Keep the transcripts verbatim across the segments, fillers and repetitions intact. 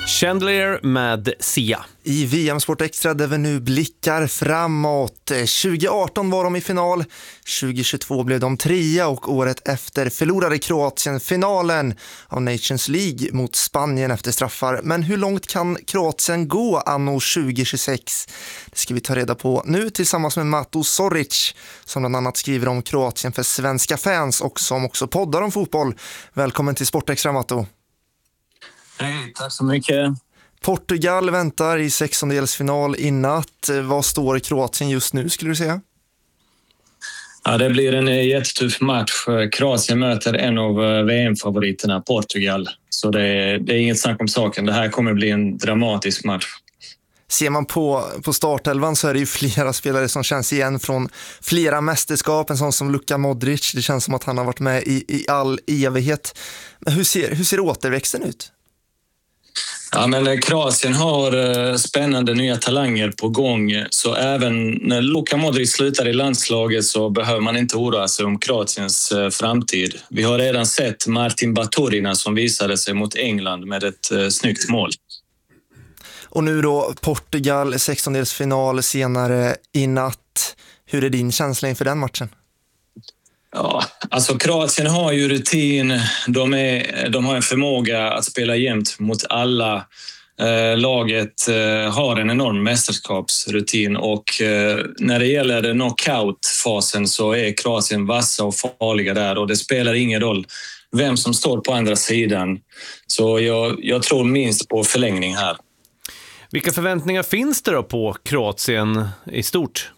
Chandelier med Sia. I V M Sport Extra där vi nu blickar framåt. tjugo arton var de i final, tjugo tjugotvå blev de trea och året efter förlorade Kroatien finalen av Nations League mot Spanien efter straffar. Men hur långt kan Kroatien gå anno tjugo tjugosex? Det ska vi ta reda på nu tillsammans med Mato Zoric som bland annat skriver om Kroatien för svenska fans och som också poddar om fotboll. Välkommen till Sport Extra, Mato. Hej, tack så mycket. Portugal väntar i sextondelsfinal i natt. Vad står Kroatien just nu, skulle du säga? Ja, det blir en jättetuff match. Kroatien möter en av V M-favoriterna, Portugal. Så det är, det är inget snack om saken. Det här kommer bli en dramatisk match. Ser man på, på startelvan så är det ju flera spelare som känns igen från flera mästerskap. En sån som Luka Modric. Det känns som att han har varit med i, i all evighet. Men hur ser, hur ser återväxten ut? Ja, men Kroatien har spännande nya talanger på gång, så även när Luka Modric slutar i landslaget så behöver man inte oroa sig om Kroatiens framtid. Vi har redan sett Martin Baturina som visade sig mot England med ett snyggt mål. Och nu då Portugal, sextondelsfinal senare i natt. Hur är din känsla inför den matchen? Ja, alltså Kroatien har ju rutin, de, är, de har en förmåga att spela jämnt mot alla. Eh, laget eh, har en enorm mästerskapsrutin och eh, när det gäller knockout-fasen så är Kroatien vassa och farliga där, och det spelar ingen roll vem som står på andra sidan. Så jag, jag tror minst på förlängning här. Vilka förväntningar finns det då på Kroatien i stort?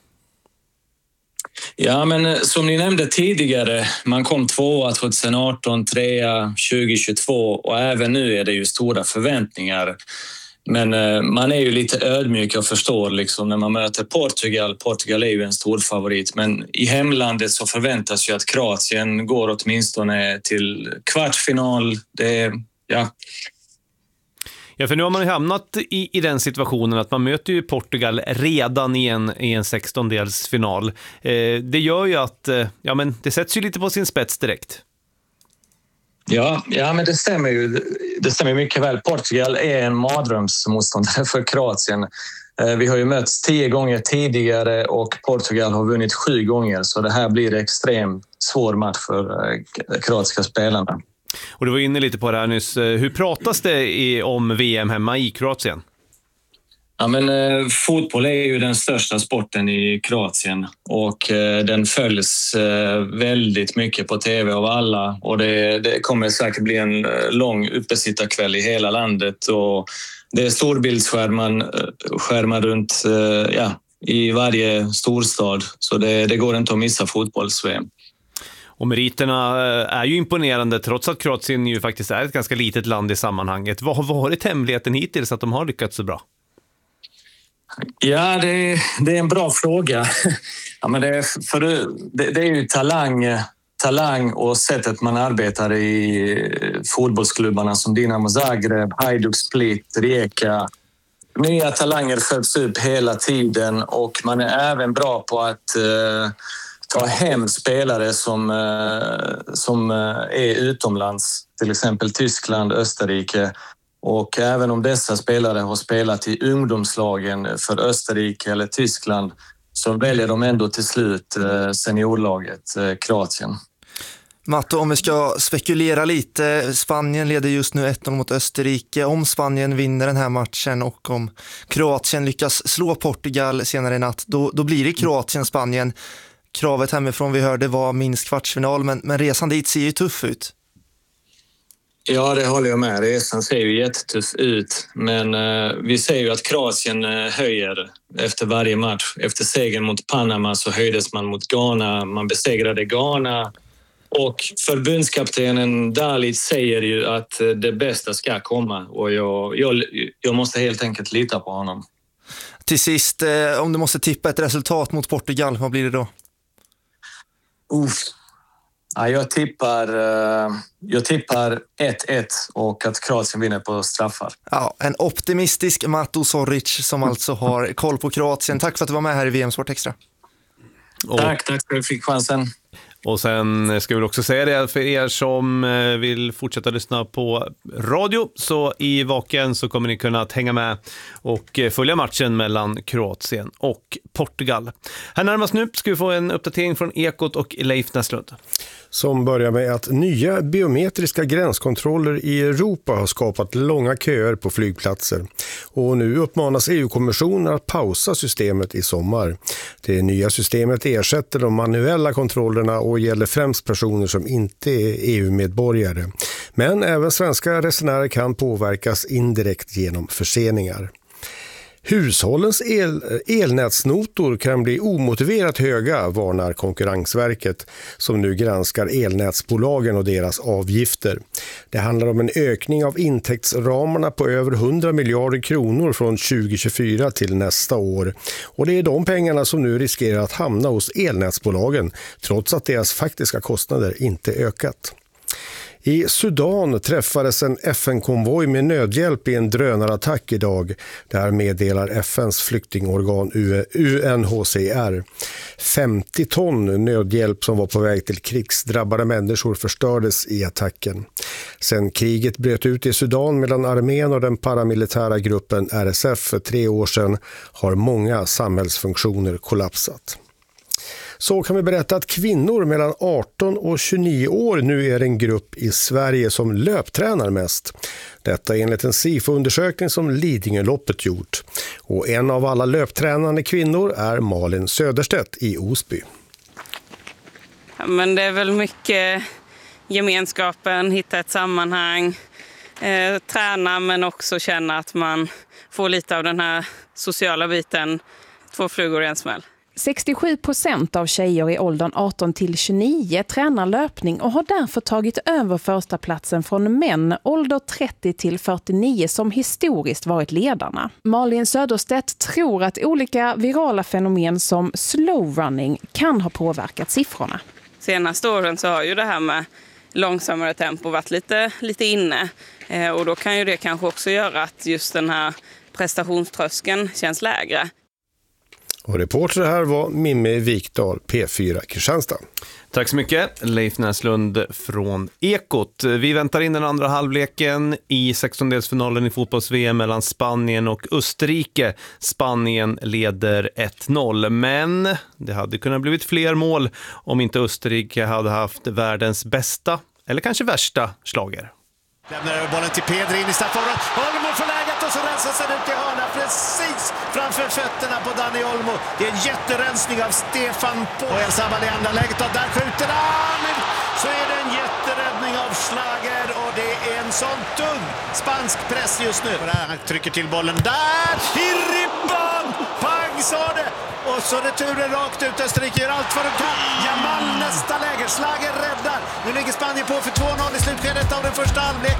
Ja, men som ni nämnde tidigare, man kom tvåa tjugo arton, trea tjugo tjugotvå och även nu är det ju stora förväntningar. Men eh, man är ju lite ödmjuk och förstår liksom när man möter Portugal. Portugal är ju en stor favorit, men i hemlandet så förväntas ju att Kroatien går åtminstone till kvartsfinal. Det, ja... Ja, för nu har man ju hamnat i, i den situationen att man möter ju Portugal redan i en, i en sextondelsfinal. Eh, det gör ju att eh, ja, men det sätts ju lite på sin spets direkt. Ja, ja, men det stämmer ju. Det stämmer mycket väl. Portugal är en mardrömsmotståndare för Kroatien. Eh, vi har ju mötts tio gånger tidigare och Portugal har vunnit sju gånger. Så det här blir en extremt svår match för eh, kroatiska spelarna. Och du var inne lite på det här nyss. Hur pratas det i, om V M hemma i Kroatien? Ja, men eh, fotboll är ju den största sporten i Kroatien och eh, den följs eh, väldigt mycket på tv av alla, och det, det kommer säkert bli en eh, lång uppesittarkväll i hela landet, och det är storbildsskärmar eh, skärmar runt eh, ja, i varje storstad, så det, det går inte att missa fotbolls-V M. Och meriterna är ju imponerande trots att Kroatien ju faktiskt är ett ganska litet land i sammanhanget. Vad har varit hemligheten hittills att de har lyckats så bra? Ja, det, det är en bra fråga. Ja, men det, för det, det är ju talang, talang och sättet man arbetar i fotbollsklubbarna som Dinamo Zagreb, Hajduk Split, Rijeka. Nya talanger föds upp hela tiden och man är även bra på att eh, ta hem spelare som, eh, som är utomlands, till exempel Tyskland, Österrike. Och även om dessa spelare har spelat i ungdomslagen för Österrike eller Tyskland så väljer de ändå till slut seniorlaget Kroatien. Mato, om vi ska spekulera lite, Spanien leder just nu ett noll mot Österrike. Om Spanien vinner den här matchen och om Kroatien lyckas slå Portugal senare i natt, då, då blir det Kroatien-Spanien. Kravet hemifrån vi hörde var minst kvartsfinal, men, men resan dit ser ju tuff ut. Ja, det håller jag med. Resan ser ju jättetuff ut. Men eh, vi ser ju att Kroatien eh, höjer efter varje match. Efter segern mot Panama så höjdes man mot Ghana. Man besegrade Ghana. Och förbundskaptenen Dalic säger ju att eh, det bästa ska komma. Och jag, jag, jag måste helt enkelt lita på honom. Till sist, eh, om du måste tippa ett resultat mot Portugal, vad blir det då? Uff. Ja, jag tippar jag tippar ett ett och att Kroatien vinner på straffar. Ja, en optimistisk Mato Zoric som alltså har koll på Kroatien. Tack för att du var med här i V M Sport Extra. Och tack, tack för att du fick chansen. Och sen ska vi också säga det för er som vill fortsätta lyssna på radio, så i Vaken så kommer ni kunna hänga med och följa matchen mellan Kroatien och Portugal. Här närmast nu ska vi få en uppdatering från Ekot och Leif Näslund. Som börjar med att nya biometriska gränskontroller i Europa har skapat långa köer på flygplatser. Och nu uppmanas E U-kommissionen att pausa systemet i sommar. Det nya systemet ersätter de manuella kontrollerna och gäller främst personer som inte är E U-medborgare. Men även svenska resenärer kan påverkas indirekt genom förseningar. Hushållens el, elnätsnotor kan bli omotiverat höga, varnar Konkurrensverket, som nu granskar elnätsbolagen och deras avgifter. Det handlar om en ökning av intäktsramarna på över hundra miljarder kronor från tjugo tjugofyra till nästa år. Och det är de pengarna som nu riskerar att hamna hos elnätsbolagen, trots att deras faktiska kostnader inte ökat. I Sudan träffades en F N-konvoj med nödhjälp i en drönarattack idag. Där meddelar F N:s flyktingorgan U N H C R. femtio ton nödhjälp som var på väg till krigsdrabbade människor förstördes i attacken. Sen kriget bröt ut i Sudan mellan armén och den paramilitära gruppen R S F för tre år sedan har många samhällsfunktioner kollapsat. Så kan vi berätta att kvinnor mellan arton och tjugonio år nu är en grupp i Sverige som löptränar mest. Detta enligt en SIFO-undersökning som Lidingöloppet gjort. Och en av alla löptränande kvinnor är Malin Söderstedt i Osby. Ja, men det är väl mycket gemenskapen, hitta ett sammanhang, eh, träna men också känna att man får lite av den här sociala biten, två flugor i en smäll. sextiosju procent av tjejer i åldern arton till tjugonio tränar löpning och har därför tagit över första platsen från män ålder trettio till fyrtionio som historiskt varit ledarna. Malin Söderstedt tror att olika virala fenomen som slow running kan ha påverkat siffrorna. Senaste åren så har ju det här med långsammare tempo varit lite, lite inne eh, och då kan ju det kanske också göra att just den här prestationströskeln känns lägre. Och reporter här var Mimmi Vikdal, P fyra Kristianstad. Tack så mycket, Leif Näslund från Ekot. Vi väntar in den andra halvleken i sextondelsfinalen i fotbolls-V M mellan Spanien och Österrike. Spanien leder ett noll, men det hade kunnat blivit fler mål om inte Österrike hade haft världens bästa, eller kanske värsta, slager. Lämnar över bollen till Pedri in i straffområdet. Olmo får läget och så rensar sig ut i hörna precis framför fötterna på Dani Olmo. Det är en jätterensning av Stefan på El Sabal i andra läget och där skjuter han. Så är det en jätteräddning av Schlager och det är en sån tung spansk press just nu. Han trycker till bollen där i ribban. Pang sa det. Och så returen rakt ut. Österrike gör allt för att kan. Jamal nästa läge. Schlager räddar. Nu ligger Spanien på för två noll i slutskedet av den första halvlek.